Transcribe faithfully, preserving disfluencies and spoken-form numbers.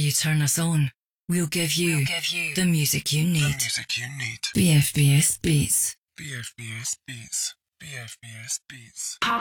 you turn us on, we'll give you, We'll give you the music you the need. music you need. B F B S Beats. B F B S Beats. B F B S Beats.